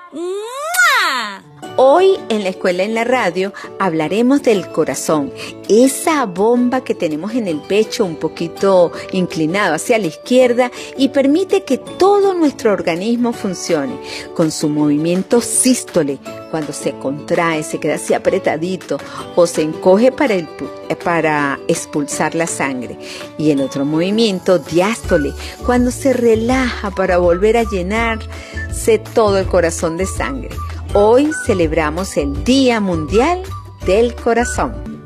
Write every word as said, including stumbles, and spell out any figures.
¡Mua! Hoy en la escuela en la radio hablaremos del corazón, esa bomba que tenemos en el pecho un poquito inclinado hacia la izquierda y permite que todo nuestro organismo funcione. Con su movimiento sístole, cuando se contrae, se queda así apretadito o se encoge para, el, para expulsar la sangre. Y el otro movimiento, diástole, cuando se relaja para volver a llenarse todo el corazón de sangre. Hoy celebramos el Día Mundial del Corazón.